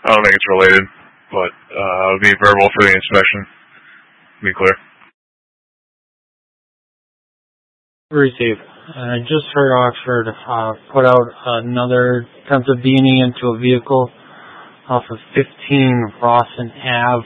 I don't think it's related, but it'll be verbal for the inspection. Be clear. Receive. I just heard Oxford put out another attempted beanie into a vehicle off of 15 Rawson Ave.